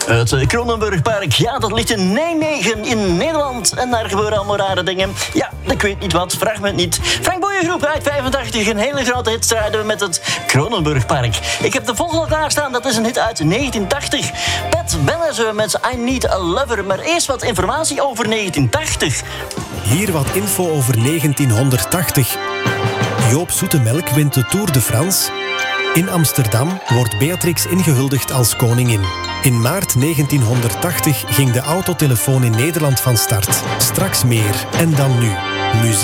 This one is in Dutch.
Het Kronenburgpark, ja, dat ligt in Nijmegen in Nederland. En daar gebeuren allemaal rare dingen. Ja, ik weet niet wat, vraag me het niet. Frank Boeiengroep uit 85, een hele grote hit strijden we met het Kronenburgpark. Ik heb de volgende klaarstaan, dat is een hit uit 1980. Pat Benatar met I Need a Lover. Maar eerst wat informatie over 1980. Hier wat info over 1980. Joop Zoetemelk wint de Tour de France. In Amsterdam wordt Beatrix ingehuldigd als koningin. In maart 1980 ging de autotelefoon in Nederland van start. Straks meer. En dan nu. Muziek.